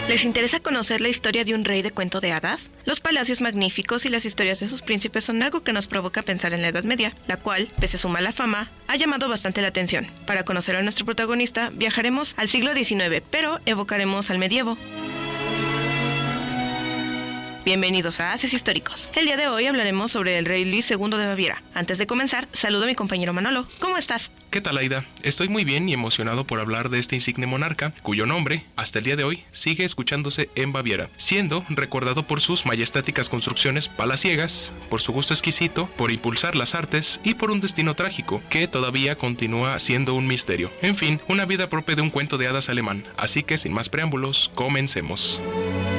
¿Les interesa conocer la historia de un rey de cuento de hadas? Los palacios magníficos y las historias de sus príncipes son algo que nos provoca pensar en la Edad Media, la cual, pese a su mala fama, ha llamado bastante la atención. Para conocer a nuestro protagonista, viajaremos al siglo XIX, pero evocaremos al medievo. Bienvenidos a Haces Históricos. El día de hoy hablaremos sobre el rey Luis II de Baviera. Antes de comenzar, saludo a mi compañero Manolo. ¿Cómo estás? ¿Qué tal, Aida? Estoy muy bien y emocionado por hablar de este insigne monarca, cuyo nombre, hasta el día de hoy, sigue escuchándose en Baviera, siendo recordado por sus majestáticas construcciones palaciegas, por su gusto exquisito, por impulsar las artes y por un destino trágico, que todavía continúa siendo un misterio. En fin, una vida propia de un cuento de hadas alemán. Así que, sin más preámbulos, comencemos.